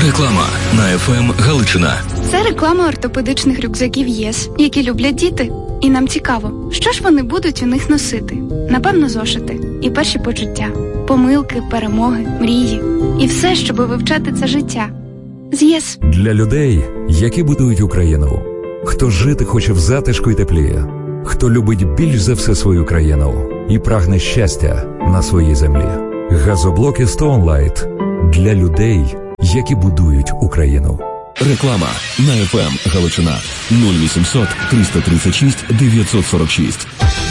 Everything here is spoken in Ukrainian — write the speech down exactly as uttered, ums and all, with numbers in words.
Реклама на еф ем Галичина. Це реклама ортопедичних рюкзаків ЄС, які люблять діти. І нам цікаво, що ж вони будуть у них носити? Напевно, зошити. І перші почуття. Помилки, перемоги, мрії. І все, щоб вивчати це життя. З ЄС. Для людей, які будують Україну. Хто жити хоче в затишку й теплі. Хто любить більш за все свою країну. І прагне щастя на своїй землі. Газоблоки Stoneline. Для людей, які будують Україну. Реклама на еф ем Галичина. нуль вісімсот триста тридцять шість дев'ятсот сорок шість.